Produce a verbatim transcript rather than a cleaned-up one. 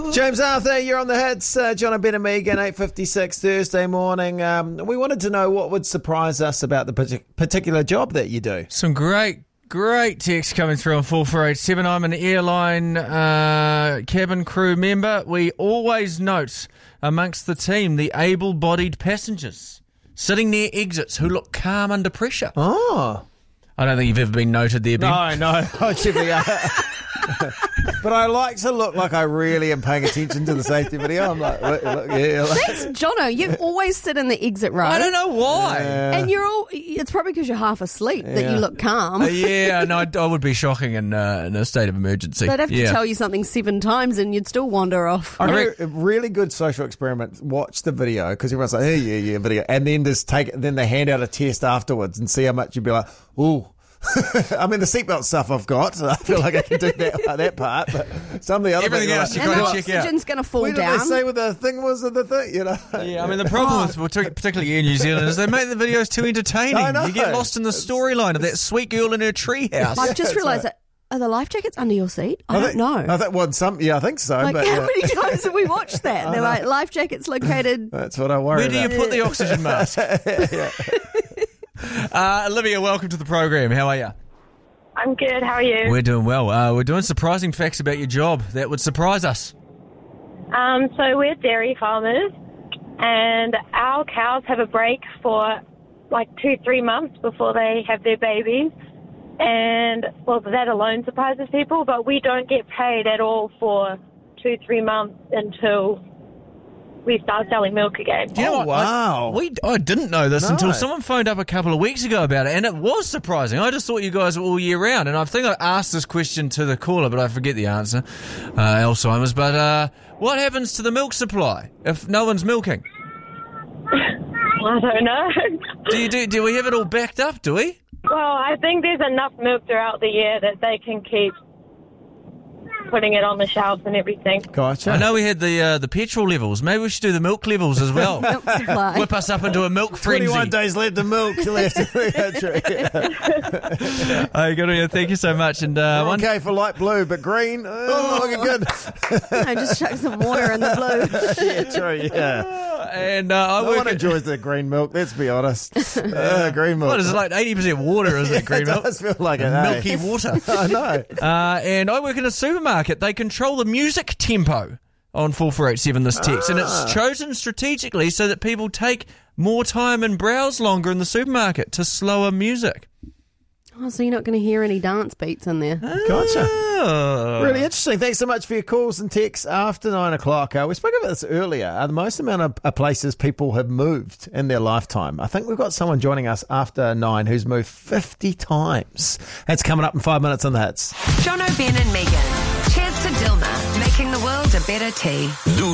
James Arthur, you're on the hits. Uh, John and Ben and Megan, eight fifty-six Thursday morning. Um, we wanted to know what would surprise us about the partic- particular job that you do. Some great, great text coming through on four four eight seven. I'm an airline uh, cabin crew member. We always note amongst the team the able-bodied passengers sitting near exits who look calm under pressure. Oh. I don't think you've ever been noted there, Ben. No, no. I should be... Uh, but I like to look like I really am paying attention to the safety video. I'm like, look, look, yeah. Like, That's Jono. You always sit in the exit row. I don't know why. Yeah. And you're all, it's probably because you're half asleep that Yeah. you look calm. Uh, yeah, no, I, I would be shocking in, uh, in a state of emergency. They'd have to yeah. tell you something seven times and you'd still wander off. I I reckon reck- a really good social experiment. Watch the video because everyone's like, yeah, yeah, yeah, video, and then just take it. Then they hand out a test afterwards and see how much you'd be like, ooh. I mean, the seatbelt stuff I've got, so I feel like I can do that that part. But some of the other Everything bits are else like, you And gotta the check out. oxygen's going to fall Where did down. they say what the thing was of the thing? You know? Yeah, I mean, the problem with particularly in New Zealand is they make the videos too entertaining. I know. You get lost in the storyline of that sweet girl in her treehouse. I've just that's realised right. that, are the life jackets under your seat? I, think, don't know. I think well, some, yeah, I think so. like, but how yeah, many times have we watched that? They're like, life jackets located. that's what I worry Where do you about. put the oxygen mask? uh, Olivia, welcome to the program. How are you? I'm good. How are you? We're doing well. Uh, we're doing surprising facts about your job that would surprise us. Um, so we're dairy farmers, and our cows have a break for like two, three months before they have their babies. And, well, that alone surprises people, but we don't get paid at all for two, three months until we start selling milk again. Do you know Oh, what? wow. I, we, I didn't know this No. until someone phoned up a couple of weeks ago about it, and it was surprising. I just thought you guys were all year round, and I think I asked this question to the caller, but I forget the answer, uh, Alzheimer's. But uh, what happens to the milk supply if no one's milking? I don't know. Do you do? Do we have it all backed up? Do we? Well, I think there's enough milk throughout the year that they can keep putting it on the shelves and everything. Gotcha. I know we had the uh, the petrol levels. Maybe we should do the milk levels as well. Milk supply. Whip us up into a milk frenzy. twenty-one days left of milk left. Yeah, true. Yeah. Oh, good on you. Thank you so much. And uh, one, Okay for light blue, but green, oh, looking good. No, just chuck some water in the blue. Yeah, true, yeah. and uh, I No work one at, enjoys the green milk, let's be honest. Uh, green milk. what is it, like eighty percent water, isn't it, green It milk? does feel like it, eh? Milky water. I know. Uh, and I work in a supermarket. They control the music tempo on four four eight seven, this text. And it's chosen strategically so that people take more time and browse longer in the supermarket to slower music. Oh, so you're not going to hear any dance beats in there. Gotcha. Oh. Really interesting. Thanks so much for your calls and texts after nine o'clock. Uh, we spoke about this earlier. Uh, the most amount of uh, places people have moved in their lifetime. I think we've got someone joining us after nine who's moved fifty times. That's coming up in five minutes on the hits. Jono, Ben and Megan. Cheers to Dilma, making the world a better tea.